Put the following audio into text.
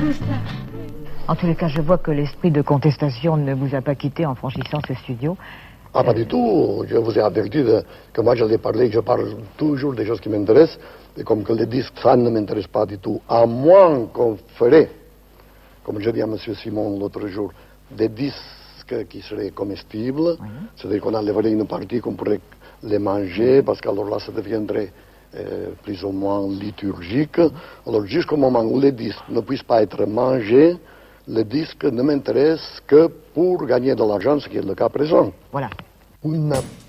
En tous les cas, je vois que l'esprit de contestation ne vous a pas quitté en franchissant ce studio. Ah, pas du tout. Je vous ai averti que moi, j'allais parler, je parle toujours des choses qui m'intéressent, et comme que les disques, ça ne m'intéresse pas du tout, à moins qu'on ferait, comme je dis à M. Simon l'autre jour, des disques qui seraient comestibles, c'est-à-dire qu'on enlèverait une partie qu'on pourrait les manger, parce qu'alors là, ça deviendrait plus ou moins liturgique. Alors, jusqu'au moment où les disques ne puissent pas être mangés, le disque ne m'intéresse que pour gagner de l'argent, ce qui est le cas présent. Voilà. Una